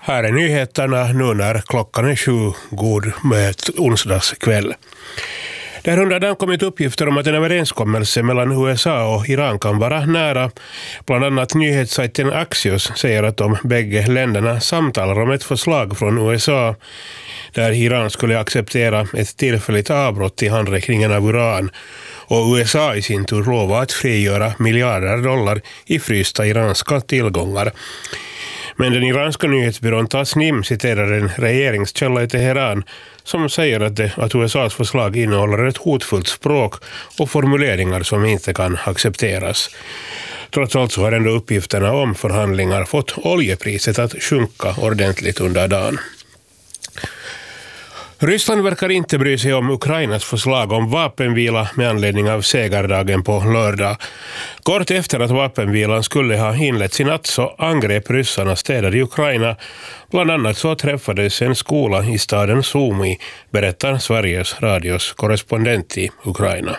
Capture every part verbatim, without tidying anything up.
Här är nyheterna nu när klockan är sju, god med onsdagskväll. Det har under dagen kommit uppgifter om att en överenskommelse mellan U S A och Iran kan vara nära. Bland annat nyhetssajten Axios säger att de bägge länderna samtalar om ett förslag från U S A där Iran skulle acceptera ett tillfälligt avbrott i handräckningen av uran och U S A i sin tur lovar att frigöra miljarder dollar i frysta iranska tillgångar. Men den iranska nyhetsbyrån Tasnim citerar en regeringskälla i Teheran som säger att, det, att U S A:s förslag innehåller ett hotfullt språk och formuleringar som inte kan accepteras. Trots allt så har ändå uppgifterna om förhandlingar fått oljepriset att sjunka ordentligt under dagen. Ryssland verkar inte bry sig om Ukrainas förslag om vapenvila med anledning av segerdagen på lördag. Kort efter att vapenvilan skulle ha inletts i natt så angrep ryssarna städer i Ukraina. Bland annat så träffades en skola i staden Sumy, berättar Sveriges radios korrespondent i Ukraina.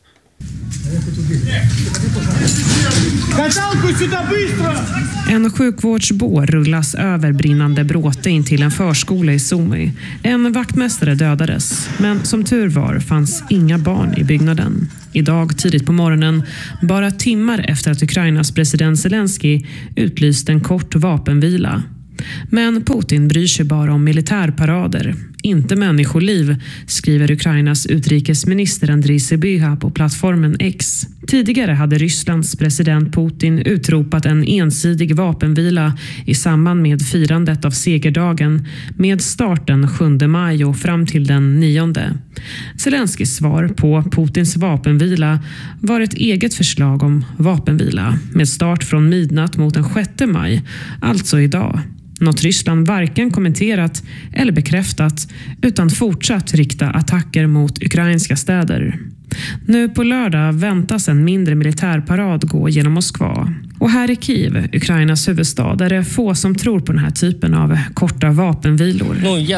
En sjukvårdsbår rullas över brinnande bråte in till en förskola i Sumy. En vaktmästare dödades, men som tur var fanns inga barn i byggnaden. Idag tidigt på morgonen, bara timmar efter att Ukrainas president Zelensky utlyste en kort vapenvila. Men Putin bryr sig bara om militärparader, inte människoliv, skriver Ukrainas utrikesminister Andriy Sybiha på plattformen X. Tidigare hade Rysslands president Putin utropat en ensidig vapenvila i samband med firandet av segerdagen med starten sjunde maj och fram till den nionde. Zelenskys svar på Putins vapenvila var ett eget förslag om vapenvila med start från midnatt mot den sjätte maj, alltså idag. Något Ryssland varken kommenterat eller bekräftat utan fortsatt rikta attacker mot ukrainska städer. Nu på lördag väntas en mindre militärparad gå genom Moskva. Och här i Kiev, Ukrainas huvudstad, är det få som tror på den här typen av korta vapenvilor.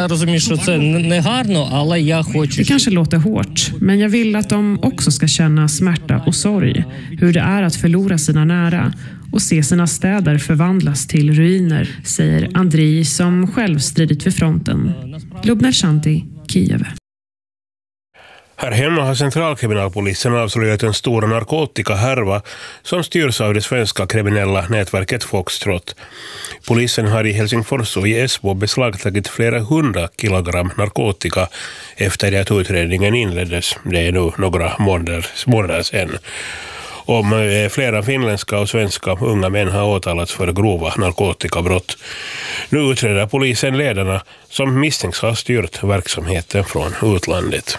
Det kanske låter hårt, men jag vill att de också ska känna smärta och sorg. Hur det är att förlora sina nära och se sina städer förvandlas till ruiner, säger Andriy som själv stridit vid fronten. Lubna Shanti, Kiev. Här hemma har centralkriminalpolisen avslöjat en stor narkotikahärva som styrs av det svenska kriminella nätverket Foxtrot. Polisen har i Helsingfors och i Esbo beslagtagit flera hundra kilogram narkotika efter det att utredningen inleddes. Det är nu några månader, månader sedan. Om flera finländska och svenska unga män har åtalats för grova narkotikabrott. Nu utreder polisen ledarna som misstänks ha styrt verksamheten från utlandet.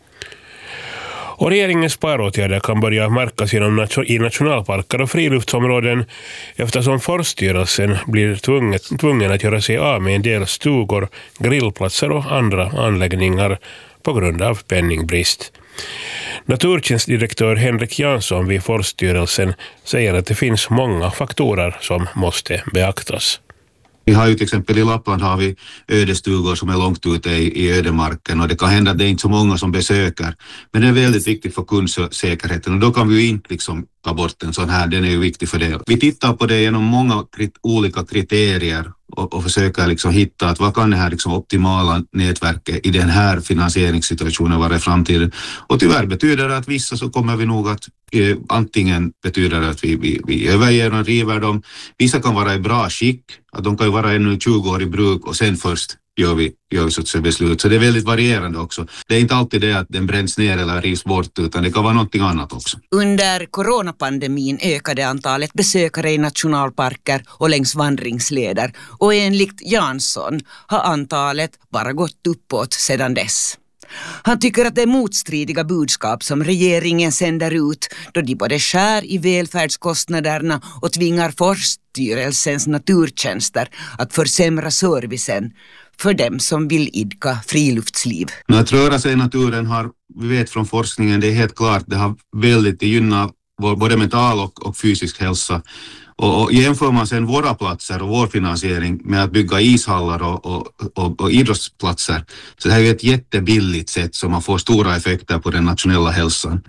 Och regeringens sparåtgärder kan börja märkas genom i nationalparker och friluftsområden eftersom Forststyrelsen blir tvungen, tvungen att göra sig av med en del stugor, grillplatser och andra anläggningar på grund av penningbrist. Naturtjänstdirektör Henrik Jansson vid Forststyrelsen säger att det finns många faktorer som måste beaktas. Vi har ju till exempel i Lappland har vi ödestugor som är långt ute i, i ödemarken och det kan hända att det är inte så många som besöker. Men det är väldigt viktigt för kundsäkerheten och då kan vi ju inte liksom ta bort en sån här, den är ju viktig för det. Vi tittar på det genom många krit- olika kriterier och, och försöker liksom hitta att vad kan det här liksom optimala nätverket i den här finansieringssituationen vara i framtiden. Och tyvärr betyder det att vissa så kommer vi nog att eh, antingen betyder det att vi, vi, vi överger och river dem. Vissa kan vara i bra skick, att de kan ju vara ännu tjugo år i bruk och sen först gör vi, gör vi så att säga beslut. Så det är väldigt varierande också. Det är inte alltid det att den bränns ner eller rivs bort utan det kan vara någonting annat också. Under coronapandemin ökade antalet besökare i nationalparker och längs vandringsleder och enligt Jansson har antalet bara gått uppåt sedan dess. Han tycker att det är motstridiga budskap som regeringen sänder ut då de både skär i välfärdskostnaderna och tvingar Forststyrelsens naturtjänster att försämra servicen för dem som vill idka friluftsliv. Att röra sig i naturen har, vi vet från forskningen, det är helt klart, det har väldigt gynnat både mental och, och fysisk hälsa. Och, och jämför man sen våra platser och vår finansiering med att bygga ishallar och, och, och, och idrottsplatser, så det här är ett jättebilligt sätt som man får stora effekter på den nationella hälsan.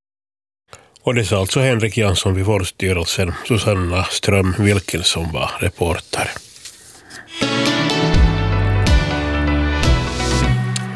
Och det sa alltså Henrik Jansson vid Forststyrelsen. Susanna Ström Wilkinson var reporter.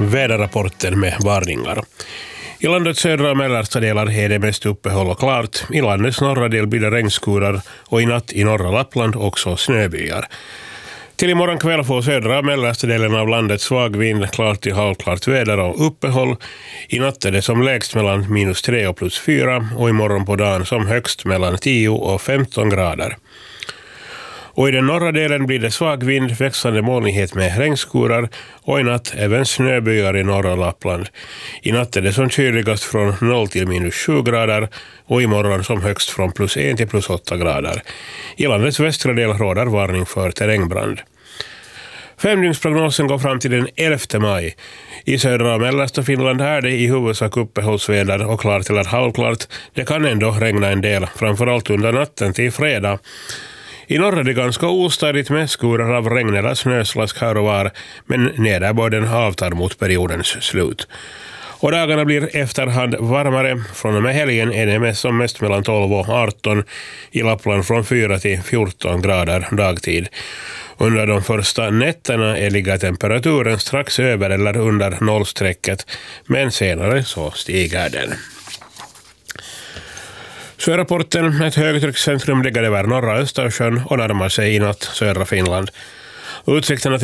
Väderrapporten med varningar. I landets södra och mellersta delar är det mest uppehåll och klart. I landets norra del blir det regnskurar och i natt i norra Lappland också snöbyar. Till imorgon kväll får södra och mellersta delen av landet svag vind, klart till halvklart väder och uppehåll. I natt är det som lägst mellan minus tre och plus fyra och imorgon på dagen som högst mellan tio och femton grader. Och i den norra delen blir det svag vind, växande molnighet med regnskurar och i natt även snöbyar i norra Lappland. I natt är det som kyligast från noll till minus sju grader och imorgon som högst från plus en till plus åtta grader. I landets västra del råder varning för terrängbrand. Femdygnsprognosen går fram till den elfte maj. I södra och mellersta Finland är det i huvudsak uppehållsväder och klart eller halvklart. Det kan ändå regna en del, framförallt under natten till fredag. I norr är det ganska ostadigt med skurar av regn eller snöslask här och var, men nederbörden avtar mot periodens slut. Och dagarna blir efterhand varmare. Från och med helgen är det mest som mest mellan tolv och arton, i Lappland från fyra till fjorton grader dagtid. Under de första nätterna är ligger temperaturen strax över eller under nollstrecket, men senare så stiger den. Så är rapporten: ett högtryckscentrum ligger över norra Östersjön och närmar sig i natt södra Finland. Utsikterna